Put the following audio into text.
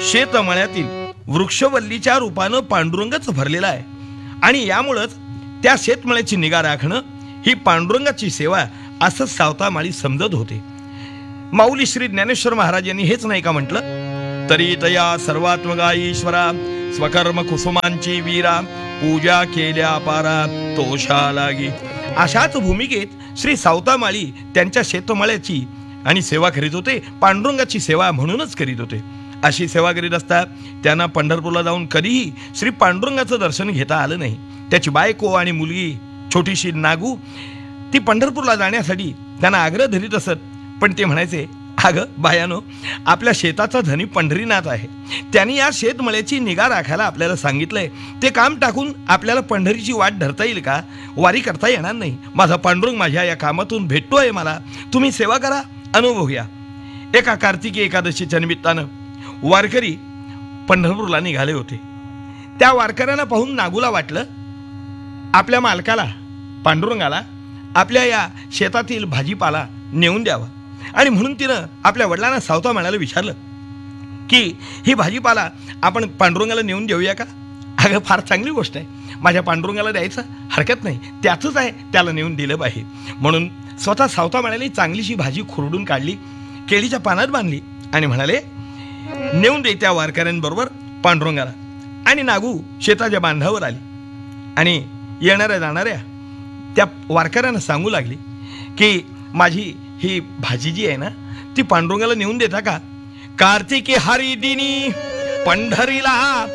शेतमळ्यातील वृक्षवल्लीच्या रूपानं पांडुरंगच भरलेला आहे आणि यामुळंच त्या शेतमळ्याची निगा राखणं ही पांडुरंगाची सेवा असं सावतामाळी समजत होते. माऊली श्री ज्ञानेश्वर महाराज यांनी हेच नाही का म्हटलं, तरी तया सर्वात्मका ईश्वरा स्वकर्म कुसुमांची वीरा पूजा केल्या पारा तोषा लागी. अशाच भूमिकेत श्री सावतामाळी त्यांच्या शेतमळ्याची आणि सेवा करीत होते, पांडुरंगाची सेवा म्हणूनच करीत होते. अशी सेवा करीत असता त्यांना पंढरपूरला जाऊन कधीही श्री पांडुरंगाचं दर्शन घेता आलं नाही. त्याची बायको आणि मुलगी छोटीशी नागू ती पंढरपूरला जाण्यासाठी त्यांना आग्रह धरीत असत, पण ते म्हणायचे, अगं बायानो, आपल्या शेताचा धनी पंढरीनाथ आहे, त्यांनी या शेतमळ्याची निगा राखायला आपल्याला सांगितलंय, ते काम टाकून आपल्याला पंढरीची वाट धरता येईल का? वारी करता येणार नाही. माझा पांडुरंग माझ्या या कामातून भेटतोय, मला तुम्ही सेवा करा, अनुभव घ्या. एका कार्तिकी एकादशीच्या निमित्तानं वारकरी पंढरपूरला निघाले होते. त्या वारकऱ्यांना पाहून नागूला वाटलं, आपल्या मालकाला पांडुरंगाला आपल्या या शेतातील भाजीपाला नेऊन द्यावा, आणि म्हणून तिनं आपल्या वडिलांना सावतामाळ्याला विचारलं की ही भाजीपाला आपण पांडुरंगाला नेऊन देऊया का? अगं फार चांगली गोष्ट आहे, माझ्या पांडुरंगाला द्यायचं हरकत नाही, त्याचंच आहे, त्याला नेऊन दिलं पाहिजे. म्हणून स्वतः सावतामाळ्याने चांगलीशी भाजी खुरडून काढली, केळीच्या पानात बांधली आणि म्हणाले, नेऊन दे त्या वारकऱ्यांबरोबर पांडुरंगाला. आणि नागू शेताच्या बांधावर आली आणि येणाऱ्या जाणाऱ्या त्या वारकऱ्यांना सांगू लागली की माझी ही भाजी जी आहे ना, ती पांडुरंगाला नेऊन देता का? कार्तिकी हरी दिनी पंढरीला